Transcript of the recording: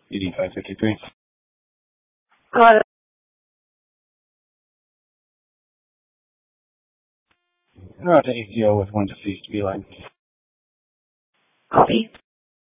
ED553. Got it. Route to ACO with one deceased beeline. Copy.